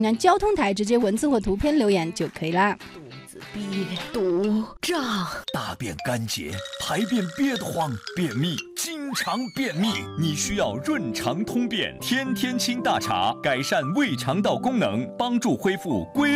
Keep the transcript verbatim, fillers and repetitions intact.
按交通台直接文字或图片留言就可以啦。 憋肚胀， 大便干结，排便憋得慌，便秘，经常便秘，你需要润肠通便天天清大茶，改善胃肠道功能，帮助恢复规